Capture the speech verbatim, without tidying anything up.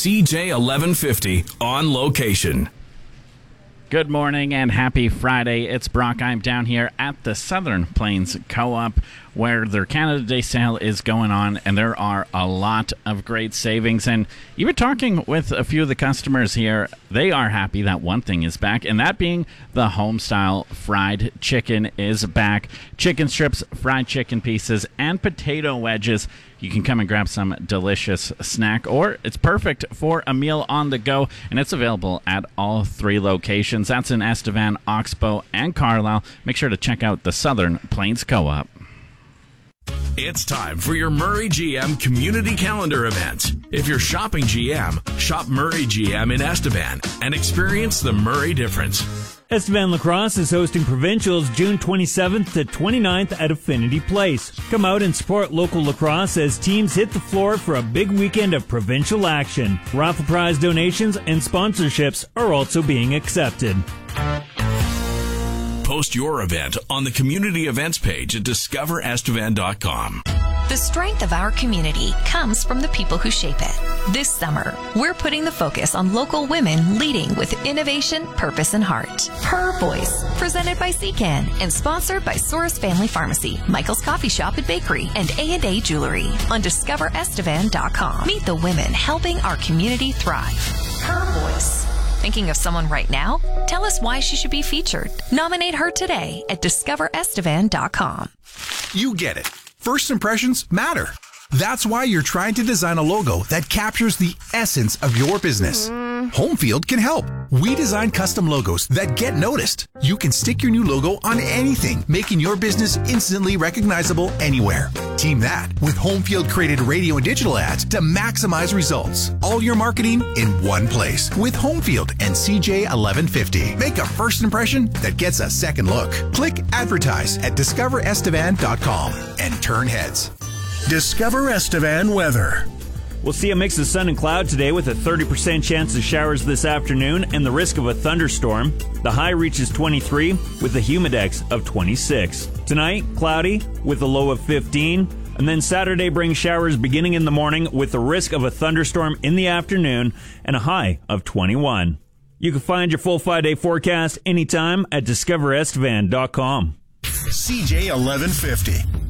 C J eleven fifty on location. Good morning and happy Friday. It's Brock. I'm down here at the Southern Plains Co-op where their Canada Day sale is going on, and there are a lot of great savings. And even talking with a few of the customers here, they are happy that one thing is back, and that being the home-style fried chicken is back. Chicken strips, fried chicken pieces, and potato wedges. You can come and grab some delicious snack, or it's perfect for a meal on the go, and it's available at all three locations. That's in Estevan, Oxbow, and Carlisle. Make sure to check out the Southern Plains Co-op. It's time for your Murray G M Community Calendar event. If you're shopping G M, shop Murray G M in Estevan and experience the Murray difference. Estevan Lacrosse is hosting provincials June twenty-seventh to twenty-ninth at Affinity Place. Come out and support local lacrosse as teams hit the floor for a big weekend of provincial action. Raffle prize donations and sponsorships are also being accepted. Post your event on the community events page at discover estevan dot com. The strength of our community comes from the people who shape it. This summer, we're putting the focus on local women leading with innovation, purpose, and heart. Her Voice, presented by C C A N and sponsored by Soros Family Pharmacy, Michael's Coffee Shop and Bakery, and A and A Jewelry on discover estevan dot com. Meet the women helping our community thrive. Her Voice. Thinking of someone right now? Tell us why she should be featured. Nominate her today at discover estevan dot com. You get it. First impressions matter. That's why you're trying to design a logo that captures the essence of your business. Mm. Homefield can help. We design custom logos that get noticed. You can stick your new logo on anything, making your business instantly recognizable anywhere. Team that with Homefield created radio and digital ads to maximize results. All your marketing in one place with Homefield and C J eleven fifty. Make a first impression that gets a second look. Click advertise at discover estevan dot com and turn heads. Discover Estevan weather. We'll see a mix of sun and cloud today with a thirty percent chance of showers this afternoon and the risk of a thunderstorm. The high reaches twenty-three with a humidex of twenty-six. Tonight, cloudy with a low of fifteen. And then Saturday brings showers beginning in the morning with the risk of a thunderstorm in the afternoon and a high of twenty-one. You can find your full five-day forecast anytime at discover estevan dot com. C J eleven fifty.